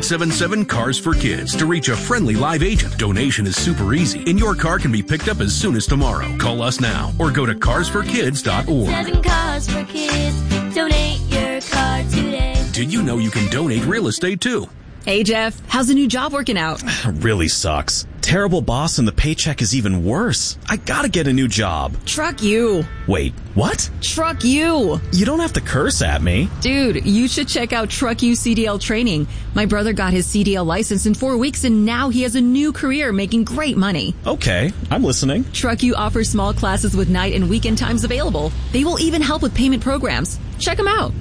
1-877-CARS-FOR-KIDS to reach a friendly live agent. Donation is super easy, and your car can be picked up as soon as tomorrow. Call us now or go to carsforkids.org. 7 Cars for Kids. Donate your car today. Did you know you can donate real estate too? Hey, Jeff. How's the new job working out? Really sucks. Terrible boss and the paycheck is even worse. I gotta get a new job. Truck you. Wait, what? Truck you. You don't have to curse at me. Dude, you should check out Truck You CDL training. My brother got his CDL license in 4 weeks and now he has a new career making great money. Okay, I'm listening. Truck You offers small classes with night and weekend times available. They will even help with payment programs. Check them out.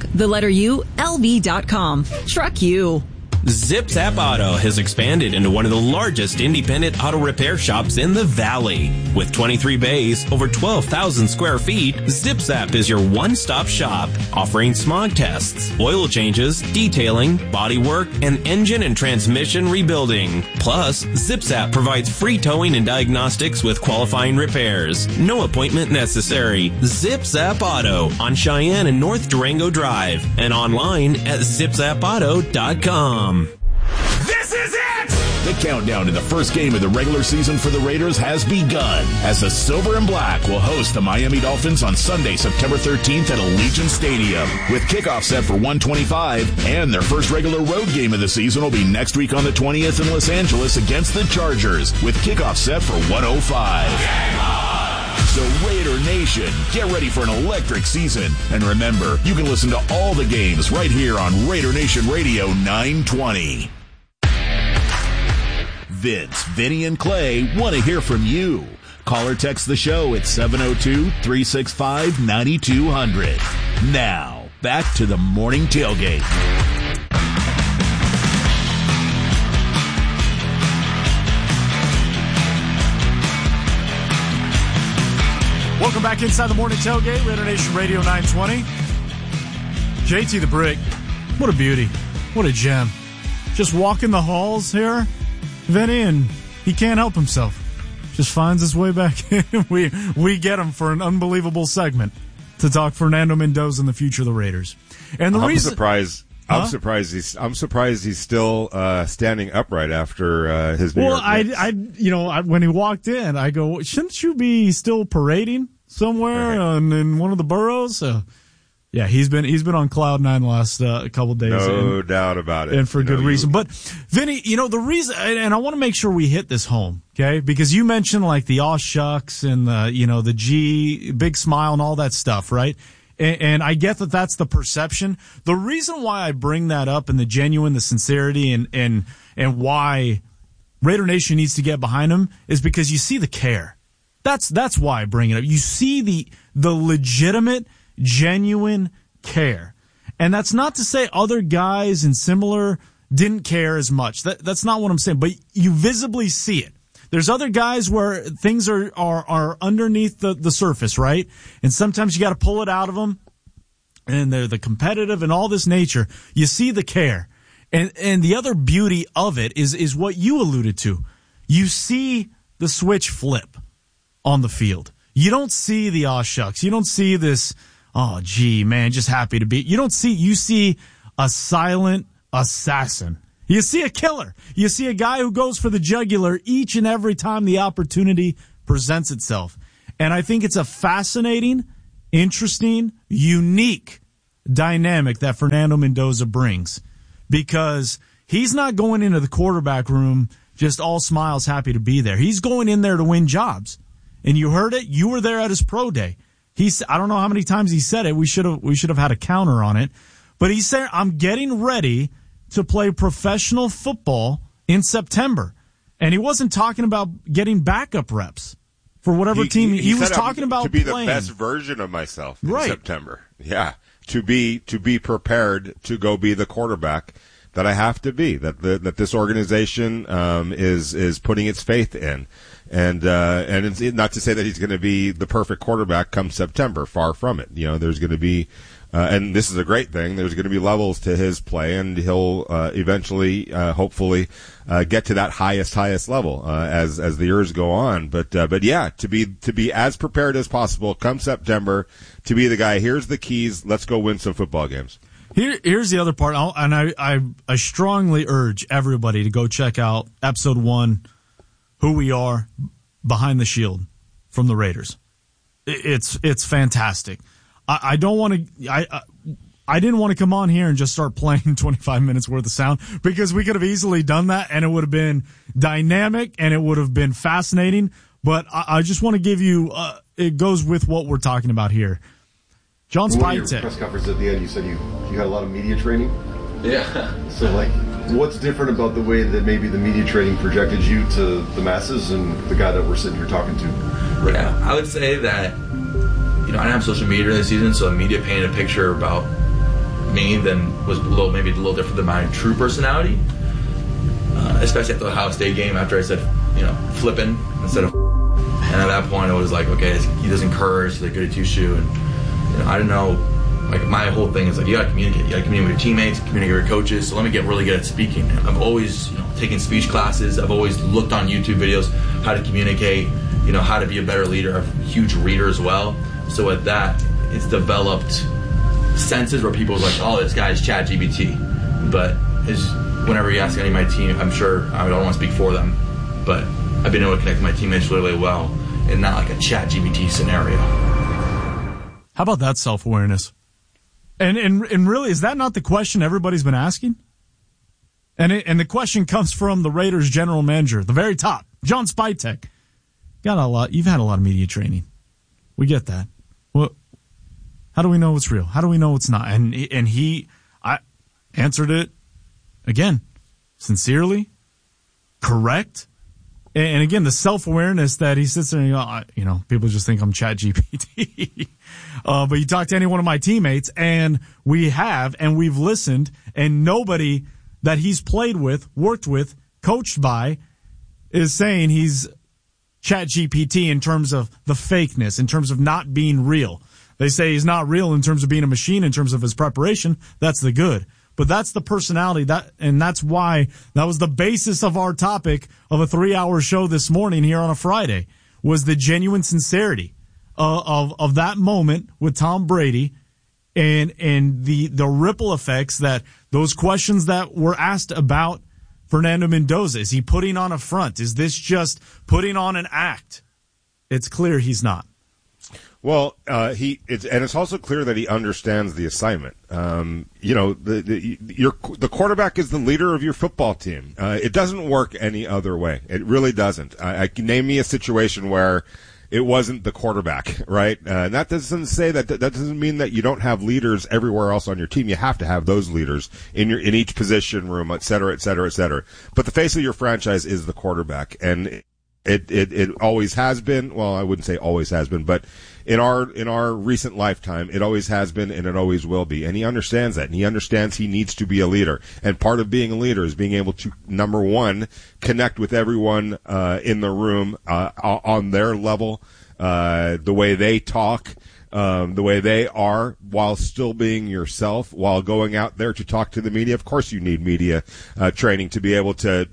LV.com. Truck You. Zip Zap Auto has expanded into one of the largest independent auto repair shops in the Valley. With 23 bays, over 12,000 square feet, Zip Zap is your one-stop shop, offering smog tests, oil changes, detailing, body work, and engine and transmission rebuilding. Plus, Zip Zap provides free towing and diagnostics with qualifying repairs. No appointment necessary. Zip Zap Auto on Cheyenne and North Durango Drive and online at zipzapauto.com. This is it! The countdown to the first game of the regular season for the Raiders has begun as the Silver and Black will host the Miami Dolphins on Sunday, September 13th at Allegiant Stadium. With kickoff set for 1:25, and their first regular road game of the season will be next week on the 20th in Los Angeles against the Chargers, with kickoff set for 1:05. So Raider Nation, get ready for an electric season. And remember, you can listen to all the games right here on Raider Nation Radio 920. Vince, Vinny, and Clay want to hear from you. Call or text the show at 702-365-9200. Now, back to the morning tailgate. Welcome back inside the morning tailgate, Raider Nation Radio 920. JT the Brick, what a beauty, what a gem. Just walking the halls here, Vinny, and he can't help himself. Just finds his way back in. We get him for an unbelievable segment to talk Fernando Mendoza and the future of the Raiders. And the reason surprised. Huh? I'm surprised he's still standing upright after his New York Knicks. When he walked in, I go, shouldn't you be still parading somewhere in one of the boroughs? Yeah, he's been on cloud nine the last couple of days. No doubt about it, and for good reason. But Vinny, the reason, and I want to make sure we hit this home, okay? Because you mentioned like the aw shucks and the G big smile and all that stuff, right? And I get that that's the perception. The reason why I bring that up and the sincerity and why Raider Nation needs to get behind him is because you see the care. That's why I bring it up. You see the legitimate, genuine care. And that's not to say other guys in similar didn't care as much. That's not what I'm saying. But you visibly see it. There's other guys where things are underneath the surface, right? And sometimes you got to pull it out of them. And they're the competitive and all this nature. You see the care. And the other beauty of it is what you alluded to. You see the switch flip on the field. You don't see the aw shucks. You don't see this, oh, gee, man, just happy to be. You see a silent assassin. You see a killer. You see a guy who goes for the jugular each and every time the opportunity presents itself. And I think it's a fascinating, interesting, unique dynamic that Fernando Mendoza brings, because he's not going into the quarterback room just all smiles, happy to be there. He's going in there to win jobs. And you heard it. You were there at his pro day. I don't know how many times he said it. We should have had a counter on it. But he said, I'm getting ready to play professional football in September. And he wasn't talking about getting backup reps for whatever team. He was talking about to be playing. The best version of myself in September. Yeah. To be prepared to go be the quarterback that I have to be, that this organization is putting its faith in. And it's not to say that he's going to be the perfect quarterback come September. Far from it. There's going to be, and this is a great thing, there's going to be levels to his play, and he'll eventually, hopefully, get to that highest level as the years go on. But yeah, to be as prepared as possible come September, to be the guy. Here's the keys. Let's go win some football games. Here's the other part, and I strongly urge everybody to go check out episode 1, Who We Are, Behind the Shield from the Raiders. It's fantastic. I don't want to. I didn't want to come on here and just start playing 25 minutes worth of sound, because we could have easily done that and it would have been dynamic and it would have been fascinating. But I just want to give you, it goes with what we're talking about here. John Spytek. Your press conference at the end, you said you had a lot of media training. Yeah. So, what's different about the way that maybe the media training projected you to the masses and the guy that we're sitting here talking to right now? I would say that, I didn't have social media during the season, so the media painted a picture about me then was maybe a little different than my true personality. Especially at the Ohio State game, after I said, flipping instead of and at that point it was like, okay, he doesn't curse, he's good at two-shoe, and I don't know, my whole thing is you gotta communicate with your teammates, communicate with your coaches. So let me get really good at speaking. I've always taken speech classes. I've always looked on YouTube videos how to communicate, how to be a better leader. I'm a huge reader as well. So with that, it's developed senses where people are like, oh, this guy's ChatGPT. But whenever you ask any of my team, I'm sure, I don't want to speak for them, but I've been able to connect with my teammates really, really well, and not like a ChatGPT scenario. How about that self-awareness? And really, is that not the question everybody's been asking? And the question comes from the Raiders general manager, the very top, John Spytek. You've had a lot of media training. We get that. Well, how do we know what's real? How do we know what's not? And I answered it again, sincerely, correct. And again, the self-awareness that he sits there and, people just think I'm ChatGPT. But you talk to any one of my teammates, and we've listened, and nobody that he's played with, worked with, coached by is saying he's ChatGPT in terms of the fakeness, in terms of not being real. They say he's not real in terms of being a machine, in terms of his preparation. That's the good. But that's the personality, and that's why that was the basis of our topic of a 3-hour show this morning here on a Friday, was the genuine sincerity of that moment with Tom Brady and the ripple effects that those questions that were asked about Fernando Mendoza. Is he putting on a front? Is this just putting on an act? It's clear he's not. Well, it's also clear that he understands the assignment. The quarterback is the leader of your football team. It doesn't work any other way. It really doesn't. I can name me a situation where it wasn't the quarterback, right? And that doesn't say that doesn't mean that you don't have leaders everywhere else on your team. You have to have those leaders in each position room, et cetera, et cetera, et cetera. But the face of your franchise is the quarterback, and it always has been. Well, I wouldn't say always has been, but in our recent lifetime, it always has been, and it always will be. And he understands that, and he understands he needs to be a leader. And part of being a leader is being able to, number one, connect with everyone in the room on their level, the way they talk, the way they are, while still being yourself, while going out there to talk to the media. Of course you need media training to be able to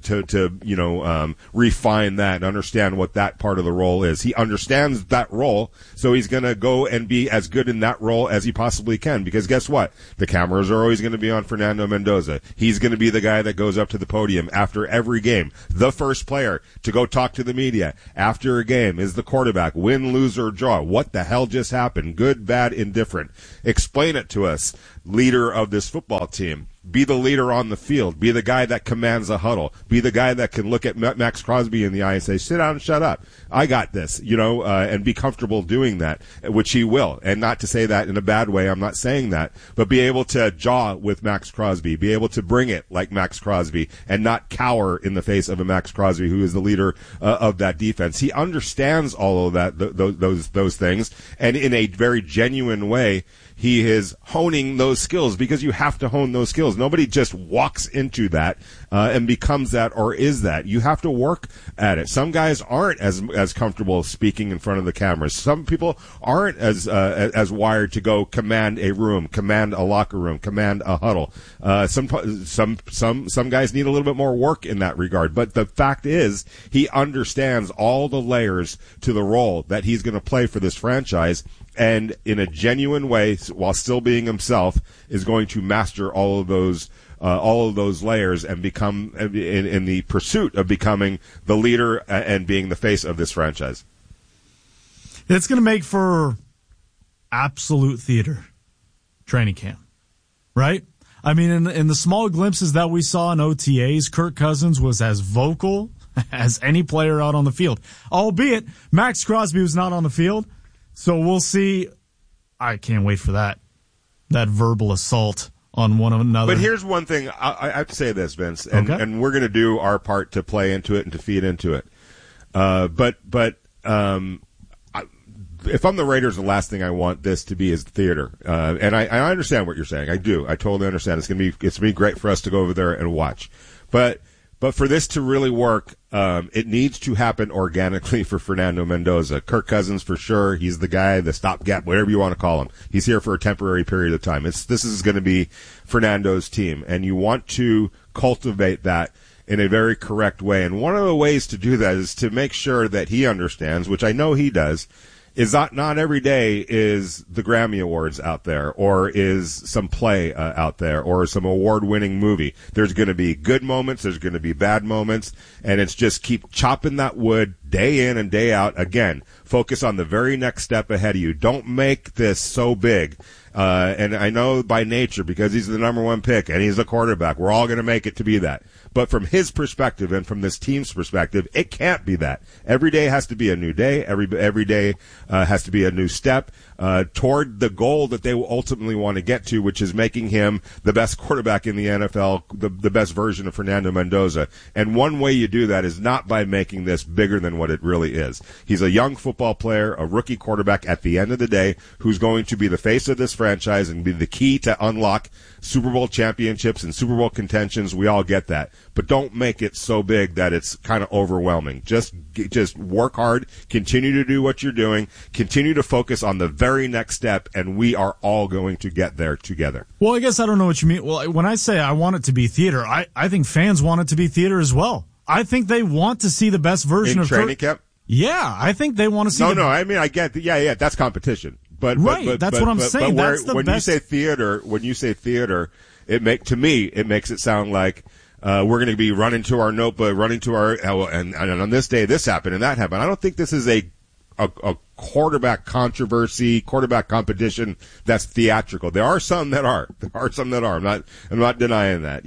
refine that and understand what that part of the role is. He understands that role, so he's going to go and be as good in that role as he possibly can, because guess what? The cameras are always going to be on Fernando Mendoza. He's going to be the guy that goes up to the podium after every game. The first player to go talk to the media after a game is the quarterback. Win, lose, or draw. What the hell just happened? Good, bad, indifferent. Explain it to us, leader of this football team. Be the leader on the field. Be the guy that commands a huddle. Be the guy that can look at Max Crosby in the eye and say, sit down and shut up. I got this, and be comfortable doing that, which he will. And not to say that in a bad way, I'm not saying that, but be able to jaw with Max Crosby, be able to bring it like Max Crosby, and not cower in the face of a Max Crosby who is the leader of that defense. He understands all of that, those things, and in a very genuine way, he is honing those skills, because you have to hone those skills. Nobody just walks into that and becomes that or is that. You have to work at it. Some guys aren't as comfortable speaking in front of the cameras. Some people aren't as wired to go command a room, command a locker room, command a huddle. Some guys need a little bit more work in that regard. But the fact is, he understands all the layers to the role that he's going to play for this franchise. and in a genuine way, while still being himself, is going to master all of those layers and become in the pursuit of becoming the leader and being the face of this franchise. It's going to make for absolute theater training camp, right? I mean, in the small glimpses that we saw in OTAs, Kirk Cousins was as vocal as any player out on the field, albeit Max Crosby was not on the field. So we'll see. I can't wait for that verbal assault on one another. But here's one thing. I have to say this, Vince, and we're going to do our part to play into it and to feed into it. If I'm the Raiders, the last thing I want this to be is theater. And I understand what you're saying. I do. I totally understand. It's going to be great for us to go over there and watch. But for this to really work, it needs to happen organically for Fernando Mendoza. Kirk Cousins, for sure. He's the guy, the stopgap, whatever you want to call him. He's here for a temporary period of time. This is going to be Fernando's team. And you want to cultivate that in a very correct way. And one of the ways to do that is to make sure that he understands, which I know he does, is not every day is the Grammy Awards out there, or is some play out there, or some award-winning movie. There's going to be good moments, there's going to be bad moments, and it's just keep chopping that wood day in and day out. Again, focus on the very next step ahead of you. Don't make this so big. And I know by nature, because he's the number one pick and he's the quarterback, we're all going to make it to be that. But from his perspective and from this team's perspective, it can't be that. Every day has to be a new day. Every day has to be a new step toward the goal that they ultimately want to get to, which is making him the best quarterback in the NFL, the best version of Fernando Mendoza. And one way you do that is not by making this bigger than what it really is. He's a young football player, a rookie quarterback at the end of the day, who's going to be the face of this franchise and be the key to unlock Super Bowl championships and Super Bowl contentions. We all get that. But don't make it so big that it's kind of overwhelming. Just work hard, continue to do what you're doing, continue to focus on the very next step, and we are all going to get there together. Well, I guess I don't know what you mean. Well, when I say I want it to be theater, I think fans want it to be theater as well. I think they want to see the best version of training camp. Yeah, I think they want to see. No, I mean, I get. Yeah, that's competition. But that's what I'm saying. That's the when best. When you say theater, it makes it sound like we're going to be running to our notebook, running to our and on this day this happened and that happened. I don't think this is a quarterback controversy, quarterback competition that's theatrical. There are some that are. I'm not denying that.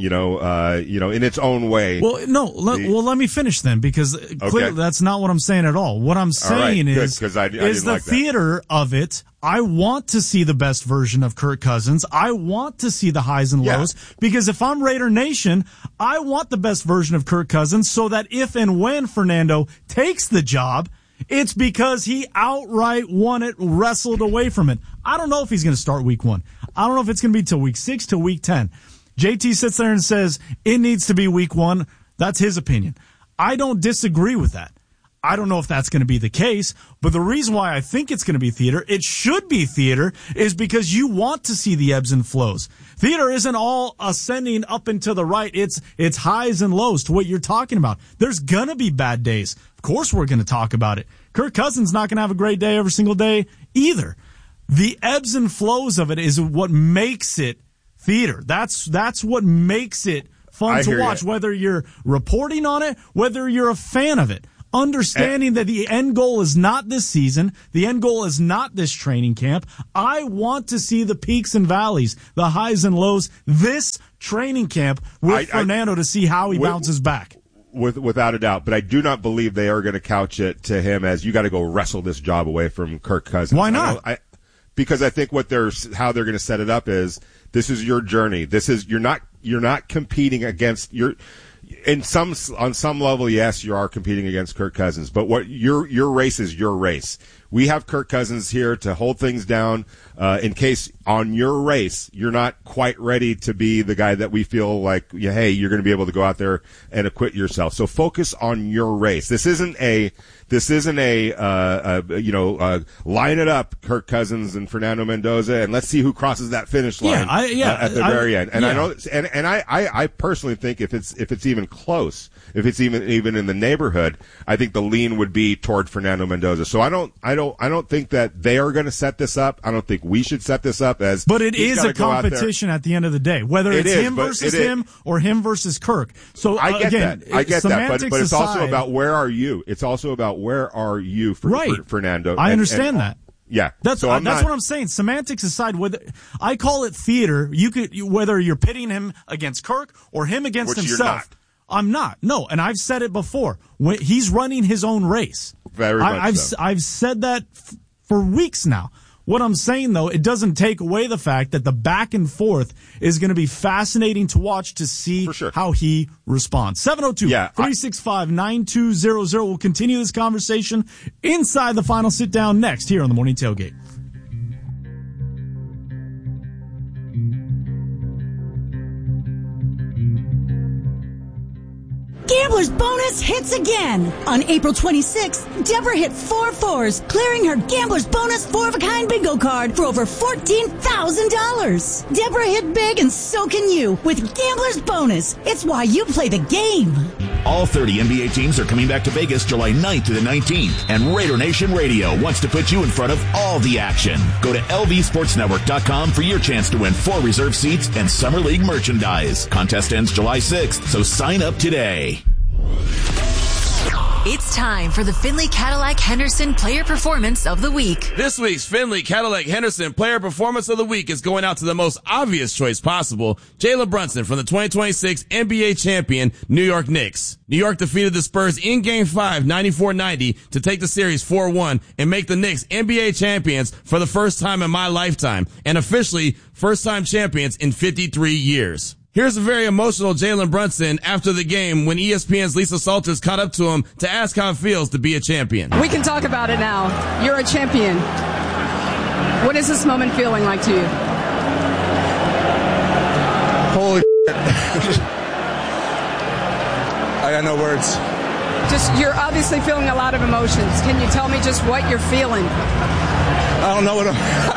In its own way. Well, no. Let me finish then, because clearly that's not what I'm saying at all. What I'm saying is the theater of it. I want to see the best version of Kirk Cousins. I want to see the highs and lows, because if I'm Raider Nation, I want the best version of Kirk Cousins, so that if and when Fernando takes the job, it's because he outright won it, wrestled away from it. I don't know if he's going to start week 1. I don't know if it's going to be till week 6, till week 10. JT sits there and says it needs to be week 1. That's his opinion. I don't disagree with that. I don't know if that's going to be the case, but the reason why I think it's going to be theater, it should be theater, is because you want to see the ebbs and flows. Theater isn't all ascending up and to the right. It's highs and lows to what you're talking about. There's going to be bad days. Of course we're going to talk about it. Kirk Cousins not going to have a great day every single day either. The ebbs and flows of it is what makes it theater. That's what makes it fun to watch, whether you're reporting on it, whether you're a fan of it. Understanding that the end goal is not this season, the end goal is not this training camp. I want to see the peaks and valleys, the highs and lows, this training camp with Fernando to see how he bounces back. Without a doubt, but I do not believe they are going to couch it to him as you got to go wrestle this job away from Kirk Cousins. Why not? Because I think how they're going to set it up is this is your journey. This is you're not competing against your. On some level, yes, you are competing against Kirk Cousins, but what your race is your race. We have Kirk Cousins here to hold things down in case on your race you're not quite ready to be the guy that we feel like, hey, you're going to be able to go out there and acquit yourself. So focus on your race. This isn't a line it up, Kirk Cousins and Fernando Mendoza, and let's see who crosses that finish line at the very end. And I know, and I personally think if it's even close, if it's even in the neighborhood, I think the lean would be toward Fernando Mendoza. So I don't don't think that they are going to set this up. I don't think we should set this up as. But it is a competition at the end of the day, whether it's him versus him or him versus Kirk. So I get again, that. I get that. But it's also aside, about where are you. It's also about where are you for Fernando. I understand that. Yeah, that's what I'm saying. Semantics aside, whether I call it theater, whether you're pitting him against Kirk or him against himself. You're not. I'm not. No, and I've said it before. He's running his own race. Very much so. I've said that for weeks now. What I'm saying, though, it doesn't take away the fact that the back and forth is going to be fascinating to watch to see how he responds. 702-365-9200. We'll continue this conversation inside the final sit down next here on the Morning Tailgate. Gambler's Bonus hits again. On April 26th, Deborah hit 4 fours, clearing her Gambler's Bonus 4-of-a-kind bingo card for over $14,000. Deborah hit big and so can you with Gambler's Bonus. It's why you play the game. All 30 NBA teams are coming back to Vegas July 9th to the 19th, and Raider Nation Radio wants to put you in front of all the action. Go to lvsportsnetwork.com for your chance to win 4 reserve seats and Summer League merchandise. Contest ends July 6th, so sign up today. It's time for the Findlay Cadillac Henderson Player Performance of the Week. This week's Findlay Cadillac Henderson Player Performance of the Week is going out to the most obvious choice possible, Jalen Brunson from the 2026 NBA champion New York Knicks. New York defeated the Spurs in Game 5, 94-90, to take the series 4-1 and make the Knicks NBA champions for the first time in my lifetime, and officially first-time champions in 53 years. Here's a very emotional Jalen Brunson after the game when ESPN's Lisa Salters caught up to him to ask how it feels to be a champion. We can talk about it now. You're a champion. What is this moment feeling like to you? Holy I got no words. You're obviously feeling a lot of emotions. Can you tell me just what you're feeling? I don't know what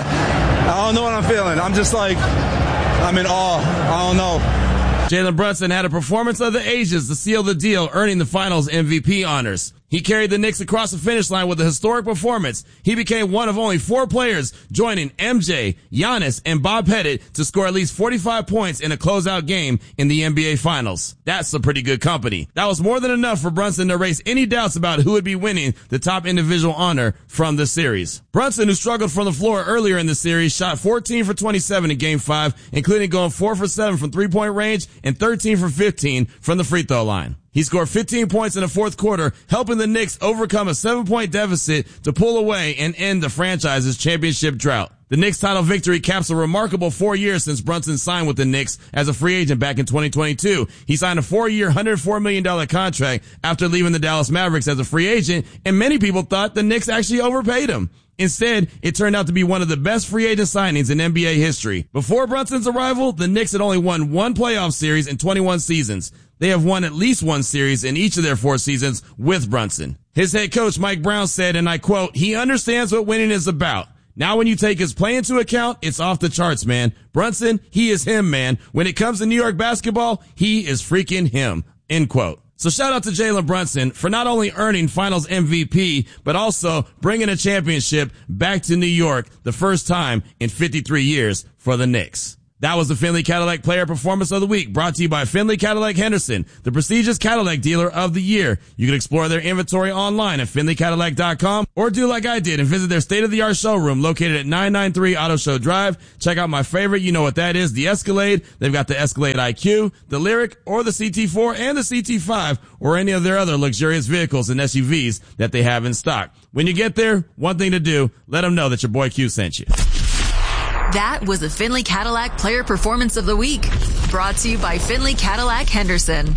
I'm feeling. I'm just like, I'm in awe. I don't know. Jalen Brunson had a performance of the ages to seal the deal, earning the finals MVP honors. He carried the Knicks across the finish line with a historic performance. He became one of only 4 players joining MJ, Giannis, and Bob Pettit to score at least 45 points in a closeout game in the NBA Finals. That's a pretty good company. That was more than enough for Brunson to erase any doubts about who would be winning the top individual honor from the series. Brunson, who struggled from the floor earlier in the series, shot 14 for 27 in Game 5, including going 4 for 7 from three-point range and 13 for 15 from the free throw line. He scored 15 points in the fourth quarter, helping the Knicks overcome a 7-point deficit to pull away and end the franchise's championship drought. The Knicks title victory caps a remarkable 4 years since Brunson signed with the Knicks as a free agent back in 2022. He signed a 4-year, $104 million contract after leaving the Dallas Mavericks as a free agent, and many people thought the Knicks actually overpaid him. Instead, it turned out to be one of the best free agent signings in NBA history. Before Brunson's arrival, the Knicks had only won 1 playoff series in 21 seasons. They have won at least 1 series in each of their 4 seasons with Brunson. His head coach, Mike Brown, said, and I quote, "He understands what winning is about. Now when you take his play into account, it's off the charts, man. Brunson, he is him, man. When it comes to New York basketball, he is freaking him." End quote. So shout out to Jalen Brunson for not only earning Finals MVP, but also bringing a championship back to New York the first time in 53 years for the Knicks. That was the Findlay Cadillac Player Performance of the Week, brought to you by Findlay Cadillac Henderson, the prestigious Cadillac dealer of the year. You can explore their inventory online at FindlayCadillac.com or do like I did and visit their state-of-the-art showroom located at 993 Auto Show Drive. Check out my favorite, you know what that is, the Escalade. They've got the Escalade IQ, the Lyric, or the CT4 and the CT5, or any of their other luxurious vehicles and SUVs that they have in stock. When you get there, one thing to do, let them know that your boy Q sent you. That was the Findlay Cadillac Player Performance of the Week, brought to you by Findlay Cadillac Henderson.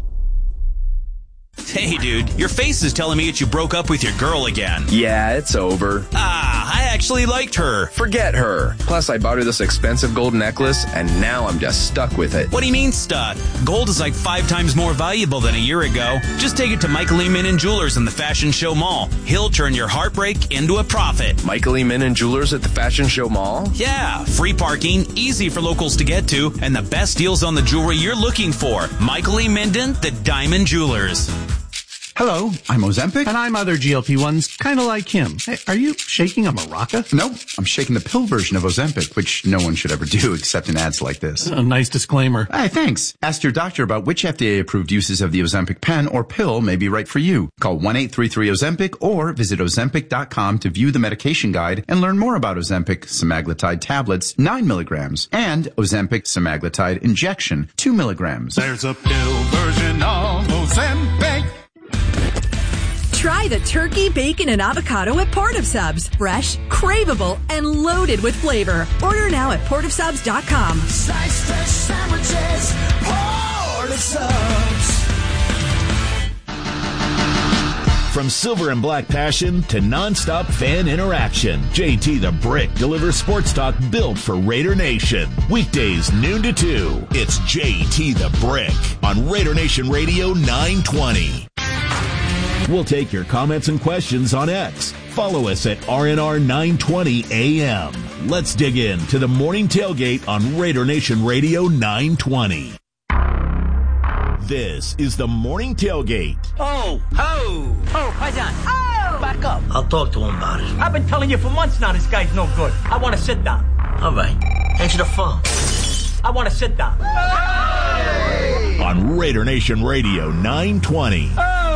Hey, dude, your face is telling me that you broke up with your girl again. Yeah, it's over. I actually liked her. Forget her. Plus, I bought her this expensive gold necklace, and now I'm just stuck with it. What do you mean stuck? Gold is like 5 times more valuable than a year ago. Just take it to Michael E. Minnan Jewelers in the Fashion Show Mall. He'll turn your heartbreak into a profit. Michael E. Minnan Jewelers at the Fashion Show Mall? Yeah, free parking, easy for locals to get to, and the best deals on the jewelry you're looking for. Michael E. Minden, the Diamond Jewelers. Hello, I'm Ozempic. And I'm other GLP-1s, kind of like him. Hey, are you shaking a maraca? No, I'm shaking the pill version of Ozempic, which no one should ever do except in ads like this. A nice disclaimer. Hey, thanks. Ask your doctor about which FDA-approved uses of the Ozempic pen or pill may be right for you. Call 1-833-OZEMPIC or visit Ozempic.com to view the medication guide and learn more about Ozempic semaglutide tablets, 9 milligrams, and Ozempic semaglutide injection, 2 milligrams. There's a pill version of Ozempic. Try the turkey, bacon, and avocado at Portifsubs. Fresh, craveable, and loaded with flavor. Order now at portifsubs.com. Slice fresh sandwiches, Portifsubs. From Silver and Black passion to nonstop fan interaction, JT the Brick delivers sports talk built for Raider Nation. Weekdays noon to 2. It's JT the Brick on Raider Nation Radio 920. We'll take your comments and questions on X. Follow us at RNR 920 AM. Let's dig into the morning tailgate on Raider Nation Radio 920. This is the morning tailgate. Oh, Paisan. Oh! Back up. I'll talk to him about it. I've been telling you for months now this guy's no good. I want to sit down. All right. Answer the phone. I want to sit down. Hey! On Raider Nation Radio 920.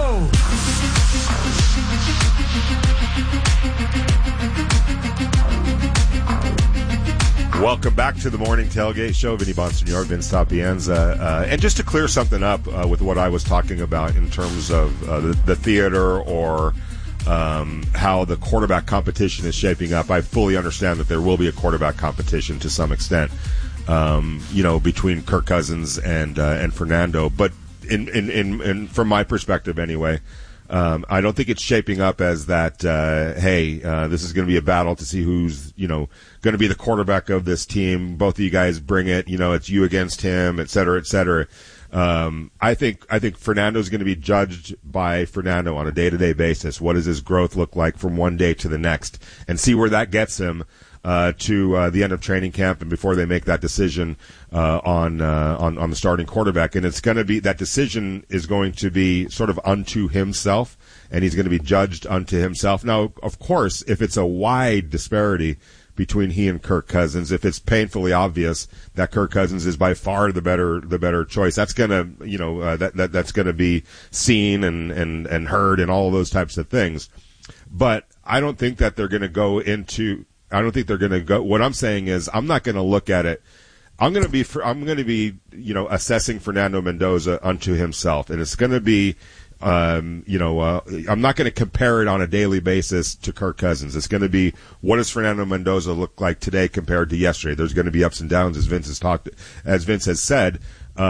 Welcome back to the Morning Tailgate Show. Vinny Bonsignor, Vince Tapienza. And just to clear something up with what I was talking about in terms of the theater or how the quarterback competition is shaping up, I fully understand that there will be a quarterback competition to some extent, between Kirk Cousins and Fernando. But in from my perspective anyway, I don't think it's shaping up as that, this is going to be a battle to see who's, going to be the quarterback of this team. Both of you guys bring it, it's you against him, et cetera, et cetera. I think Fernando's going to be judged by Fernando on a day-to-day basis. What does his growth look like from one day to the next, and see where that gets him to the end of training camp and before they make that decision on the starting quarterback. And it's going to be, that decision is going to be sort of unto himself, and he's going to be judged unto himself. Now, of course, if it's a wide disparity between he and Kirk Cousins, if it's painfully obvious that Kirk Cousins is by far the better choice, that's gonna that's gonna be seen and heard and all of those types of things. But I don't think that they're going to go into. I don't think they're going to go. What I'm saying is, I'm not going to look at it. I'm going to be assessing Fernando Mendoza unto himself, and it's going to be. I'm not going to compare it on a daily basis to Kirk Cousins. It's going to be, what does Fernando Mendoza look like today compared to yesterday? There's going to be ups and downs, as Vince has said.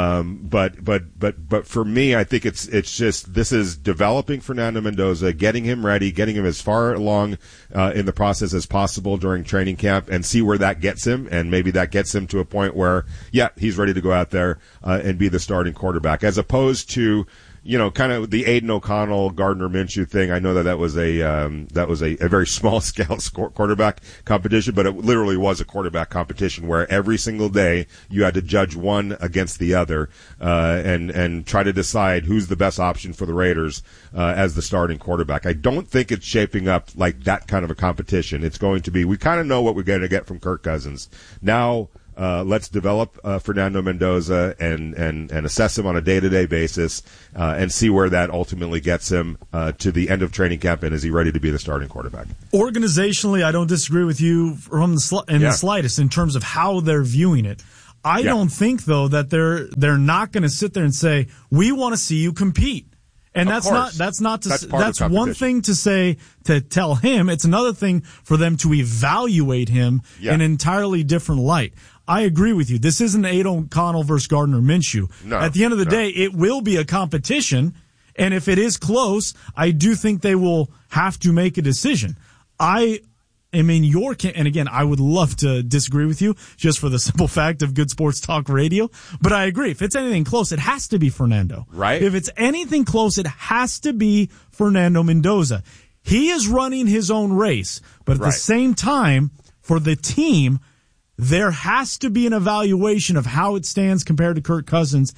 But for me, I think it's just, this is developing Fernando Mendoza, getting him ready, getting him as far along in the process as possible during training camp, and see where that gets him. And maybe that gets him to a point where, he's ready to go out there and be the starting quarterback, as opposed to, kind of the Aiden O'Connell, Gardner Minshew thing. I know that was a very small scale quarterback competition, but it literally was a quarterback competition where every single day you had to judge one against the other, and try to decide who's the best option for the Raiders, as the starting quarterback. I don't think it's shaping up like that kind of a competition. It's going to be, we kind of know what we're going to get from Kirk Cousins. Now, let's develop Fernando Mendoza and assess him on a day-to-day basis, and see where that ultimately gets him to the end of training camp, and is he ready to be the starting quarterback? Organizationally, I don't disagree with you the slightest in terms of how they're viewing it. I don't think, though, that they're not going to sit there and say, we want to see you compete. And that's one thing to say, to tell him. It's another thing for them to evaluate him in an entirely different light. I agree with you. This isn't Aiden O'Connell versus Gardner Minshew. No, at the end of the day, it will be a competition. And if it is close, I do think they will have to make a decision. I am in your camp. And again, I would love to disagree with you just for the simple fact of good sports talk radio. But I agree. If it's anything close, it has to be Fernando. Right. If it's anything close, it has to be Fernando Mendoza. He is running his own race. But at the same time, for the team, there has to be an evaluation of how it stands compared to Kirk Cousins,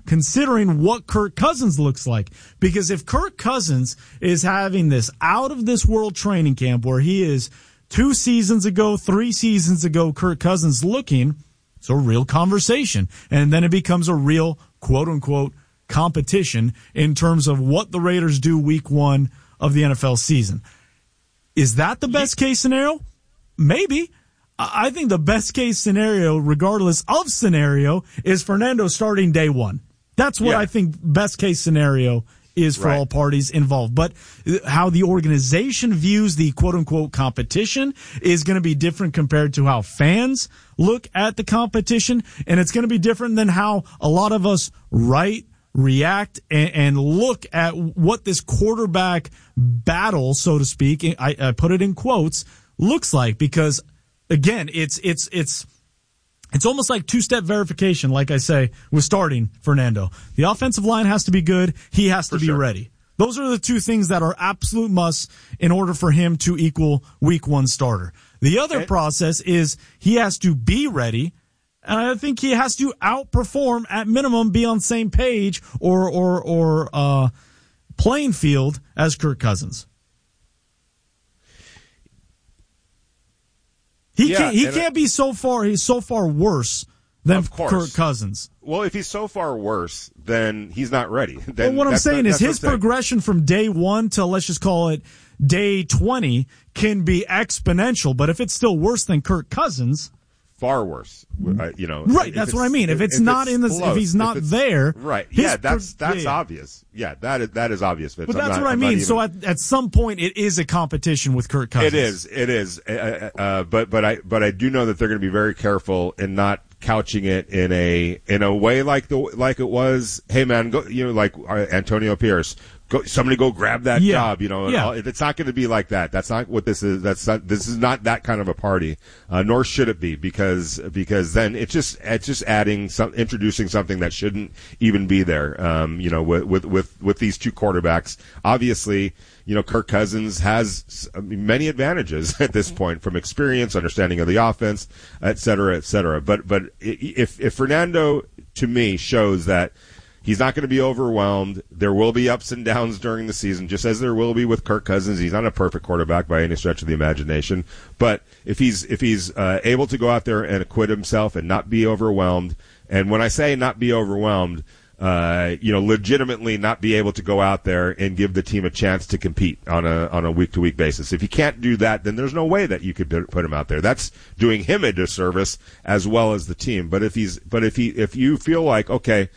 considering what Kirk Cousins looks like. Because if Kirk Cousins is having this out-of-this-world training camp where he is 2 seasons ago, 3 seasons ago, Kirk Cousins looking, it's a real conversation. And then it becomes a real, quote-unquote, competition in terms of what the Raiders do week 1 of the NFL season. Is that the best case scenario? Maybe. I think the best case scenario, regardless of scenario, is Fernando starting day 1. That's what I think best case scenario is for all parties involved. But how the organization views the quote-unquote competition is going to be different compared to how fans look at the competition. And it's going to be different than how a lot of us react and look at what this quarterback battle, so to speak, I put it in quotes, looks like. Because, again, it's almost like two-step verification, like I say, with starting Fernando. The offensive line has to be good. He has to be ready. Those are the 2 things that are absolute musts in order for him to equal week 1 starter. The other process is he has to be ready, and I think he has to outperform, at minimum, be on the same page or playing field as Kirk Cousins. He can't be so far worse than Kirk Cousins. Well, if he's so far worse, then he's not ready. Well, what I'm saying is his progression from day 1 to, let's just call it, day 20 can be exponential. But if it's still worse than Kirk Cousins, far worse, Right, that's what I mean. If he's not there, right? Yeah, that's obvious. Yeah, that is obvious. But that's what I mean. So at some point, it is a competition with Kirk Cousins. It is. But I do know that they're going to be very careful in not couching it in a way like it was. Hey man, go, like Antonio Pierce. Somebody go grab that job, It's not going to be like that. That's not what this is. This is not that kind of a party, nor should it be, because then it's just introducing something that shouldn't even be there. With these 2 quarterbacks, obviously, Kirk Cousins has many advantages at this point from experience, understanding of the offense, et cetera, et cetera. But if Fernando, to me, shows that he's not going to be overwhelmed. There will be ups and downs during the season, just as there will be with Kirk Cousins. He's not a perfect quarterback by any stretch of the imagination. But if he's able to go out there and acquit himself and not be overwhelmed, and when I say not be overwhelmed, legitimately not be able to go out there and give the team a chance to compete on a week-to-week basis. If he can't do that, then there's no way that you could put him out there. That's doing him a disservice as well as the team. But if you feel like, okay,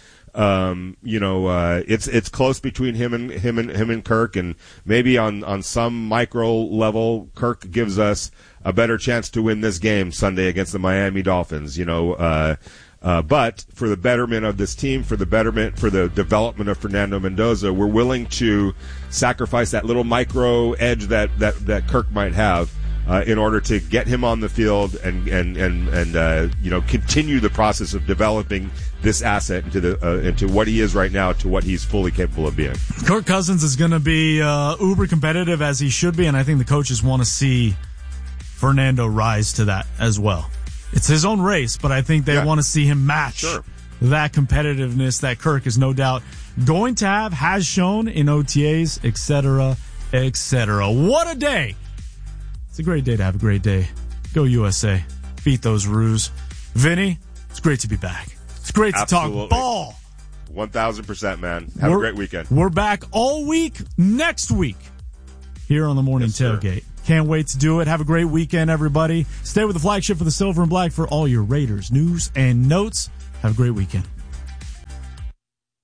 it's close between him and Kirk, and maybe on some micro level, Kirk gives us a better chance to win this game Sunday against the Miami Dolphins. But for the betterment of this team, for the development of Fernando Mendoza, we're willing to sacrifice that little micro edge that Kirk might have. In order to get him on the field and continue the process of developing this asset into what he is right now to what he's fully capable of being. Kirk Cousins is going to be uber competitive, as he should be, and I think the coaches want to see Fernando rise to that as well. It's his own race, but I think they want to see him match that competitiveness that Kirk is no doubt going to have, has shown in OTAs, etc., etc. What a day! It's a great day to have a great day. Go USA. Beat those Roos. Vinny, it's great to be back. It's great to talk ball. 1,000%, man. Have a great weekend. We're back all week next week here on the Morning Tailgate. Can't wait to do it. Have a great weekend, everybody. Stay with the flagship for the Silver and Black for all your Raiders news and notes. Have a great weekend.